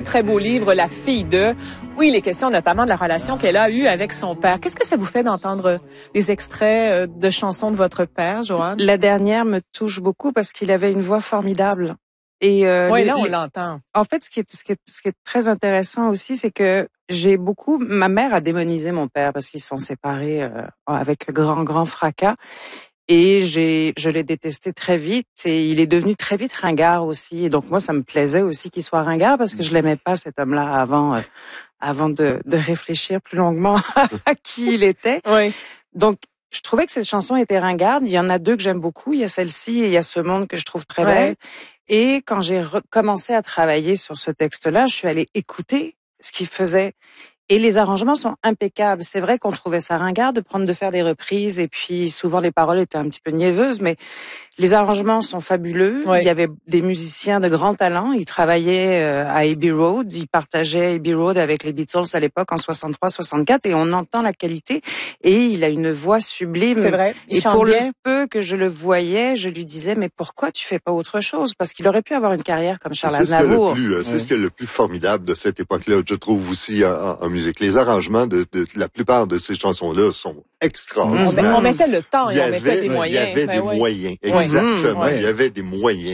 très beau livre, La fille de, où il est question notamment de la relation qu'elle a eue avec son père. Qu'est-ce que ça vous fait d'entendre des extraits de chansons de votre père, Joanne? La dernière me touche beaucoup parce qu'il avait une voix formidable. Et oui, là, on l'entend. En fait, ce qui est très intéressant aussi, c'est que ma mère a démonisé mon père parce qu'ils sont séparés avec grand fracas. Et je l'ai détesté très vite et il est devenu très vite ringard aussi. Et donc moi, ça me plaisait aussi qu'il soit ringard parce que je l'aimais pas cet homme-là avant de réfléchir plus longuement à qui il était. Oui. Donc je trouvais que cette chanson était ringarde. Il y en a deux que j'aime beaucoup. Il y a celle-ci et il y a Ce monde que je trouve très belle. Et quand j'ai recommencé à travailler sur ce texte-là, je suis allée écouter ce qu'il faisait. Et les arrangements sont impeccables. C'est vrai qu'on trouvait ça ringard de faire des reprises et puis souvent les paroles étaient un petit peu niaiseuses, mais les arrangements sont fabuleux. Oui. Il y avait des musiciens de grand talent. Ils travaillaient à Abbey Road. Ils partageaient Abbey Road avec les Beatles à l'époque en 63-64 et on entend la qualité. Et il a une voix sublime. C'est vrai. Et pour le peu que je le voyais, je lui disais mais pourquoi tu fais pas autre chose? Parce qu'il aurait pu avoir une carrière comme Charles Aznavour. C'est ce qui est le plus formidable de cette époque-là, je trouve aussi en musique. Les arrangements de la plupart de ces chansons-là sont extraordinaires. On mettait le temps et on mettait des moyens. Il y avait des moyens, exactement. Il y avait des moyens.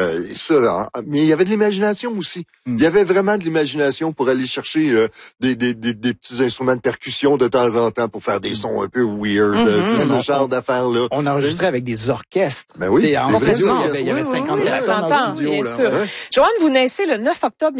Mais il y avait de l'imagination aussi. Il y avait vraiment de l'imagination pour aller chercher des petits instruments de percussion de temps en temps pour faire des sons un peu weird, ce genre d'affaires-là. On enregistrait avec des orchestres. Ben oui. En studio, il y avait 50 personnes dans le studio. Bien là. sûr. Joanne, vous naissez le 9 octobre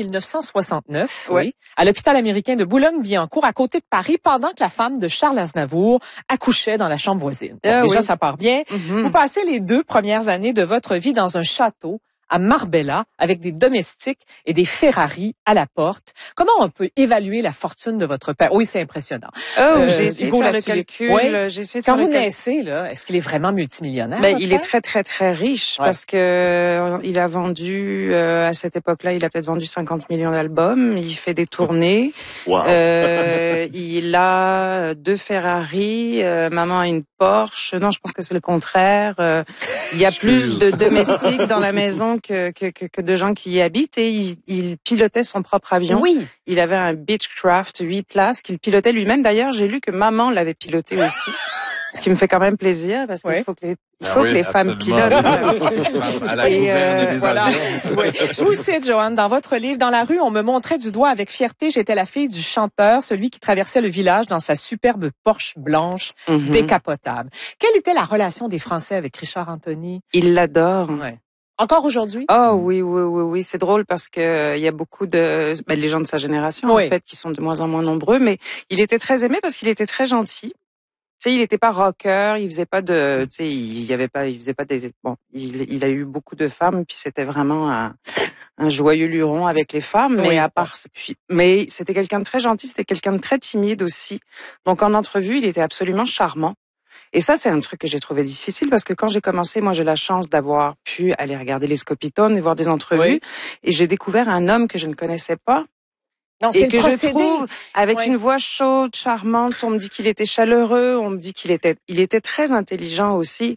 1969, à l'hôpital américain de Boulogne-Billancourt, à côté de Paris, pendant que la femme de Charles Aznavour accouchait dans la chambre voisine. Donc, déjà, ça part bien. Vous passez les 2 premières années de votre vie dans un château à Marbella, avec des domestiques et des Ferrari à la porte. Comment on peut évaluer la fortune de votre père? Oui, c'est impressionnant. J'ai essayé de faire le calcul. Oui. Quand vous naissez, là, est-ce qu'il est vraiment multimillionnaire? Il est très riche parce que il a vendu, à cette époque-là, il a peut-être vendu 50 millions d'albums. Il fait des tournées. Wow. Il a 2 Ferrari. Maman a une Porsche. Non, je pense que c'est le contraire. Il y a plus de domestiques dans la maison que de gens qui y habitent et il pilotait son propre avion. Oui. Il avait un Beechcraft 8 places qu'il pilotait lui-même. D'ailleurs, j'ai lu que maman l'avait piloté aussi. Ce qui me fait quand même plaisir parce qu'il faut que les femmes pilotent. Je vous cite, Joanne, dans votre livre, dans la rue, on me montrait du doigt avec fierté, j'étais la fille du chanteur, celui qui traversait le village dans sa superbe Porsche blanche décapotable. Quelle était la relation des Français avec Richard Anthony? Ils l'adorent. Ouais. Encore aujourd'hui? Oh oui, c'est drôle parce que il y a beaucoup de les gens de sa génération en fait qui sont de moins en moins nombreux, mais il était très aimé parce qu'il était très gentil. Tu sais, il était pas rocker, il faisait pas de, tu sais, il faisait pas des, il a eu beaucoup de femmes, puis c'était vraiment un joyeux luron avec les femmes, mais c'était quelqu'un de très gentil, c'était quelqu'un de très timide aussi. Donc en entrevue, il était absolument charmant. Et ça, c'est un truc que j'ai trouvé difficile parce que quand j'ai commencé, moi, j'ai la chance d'avoir pu aller regarder les Scopitones et voir des entrevues, et j'ai découvert un homme que je ne connaissais pas. Non, et que je trouve avec une voix chaude, charmante. On me dit qu'il était chaleureux, on me dit qu'il était très intelligent aussi,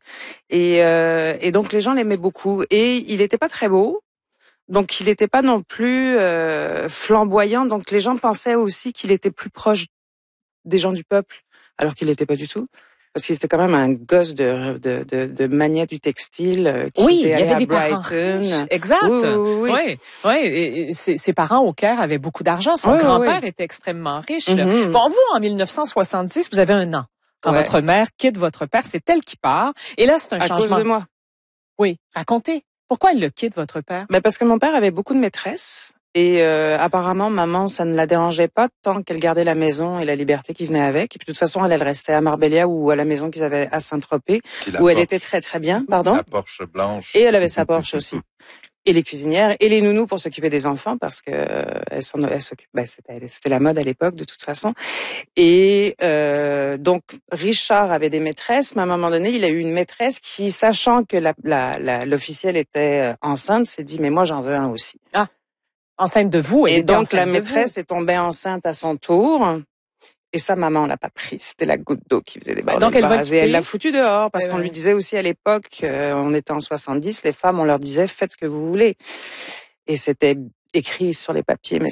et donc les gens l'aimaient beaucoup. Et il était pas très beau, donc il était pas non plus flamboyant. Donc les gens pensaient aussi qu'il était plus proche des gens du peuple, alors qu'il l'était pas du tout. Parce qu'il était quand même un gosse de mania du textile. Il y avait des parents riches. Exact. Oui. Et ses parents au Caire avaient beaucoup d'argent. Son grand-père était extrêmement riche. Bon, vous, en 1970, vous avez 1 an. Quand votre mère quitte votre père, c'est elle qui part. Et là, c'est un changement. À cause de moi. Oui. Racontez. Pourquoi elle le quitte, votre père? Parce que mon père avait beaucoup de maîtresses. Et apparemment, maman, ça ne la dérangeait pas tant qu'elle gardait la maison et la liberté qui venait avec. Et puis de toute façon, elle restait à Marbella ou à la maison qu'ils avaient à Saint-Tropez, où elle était très très bien. Pardon. La Porsche blanche. Et elle avait sa Porsche aussi. Et les cuisinières et les nounous pour s'occuper des enfants parce que elle s'occupe. C'était la mode à l'époque de toute façon. Et donc Richard avait des maîtresses, mais à un moment donné, il a eu une maîtresse qui, sachant que l'officielle était enceinte, s'est dit mais moi j'en veux un aussi. Ah. Enceinte de vous. Et donc la maîtresse est tombée enceinte à son tour. Et ça, maman l'a pas pris. C'était la goutte d'eau qui faisait déborder donc le vase. Et elle l'a foutu dehors parce qu'on lui disait aussi à l'époque, on était en 70, les femmes, on leur disait faites ce que vous voulez. Et c'était écrit sur les papiers, mais